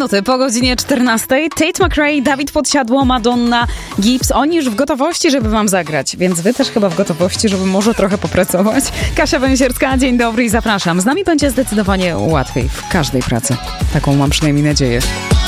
minuty po godzinie 14. Tate McRae, Dawid Podsiadło, Madonna, Gibbs. Oni już w gotowości, żeby wam zagrać, więc wy też chyba w gotowości, żeby może trochę popracować. Kasia Węsierska, dzień dobry i zapraszam. Z nami będzie zdecydowanie łatwiej w każdej pracy. Taką mam przynajmniej nadzieję.